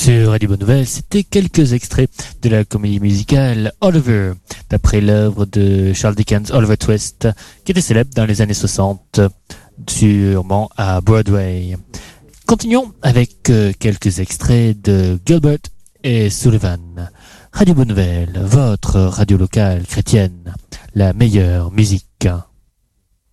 Sur Radio Bonne Nouvelle, c'était quelques extraits de la comédie musicale Oliver, d'après l'œuvre de Charles Dickens, Oliver Twist, qui était célèbre dans les années 60, sûrement à Broadway. Continuons avec quelques extraits de Gilbert et Sullivan. Radio Bonne Nouvelle, votre radio locale chrétienne, la meilleure musique.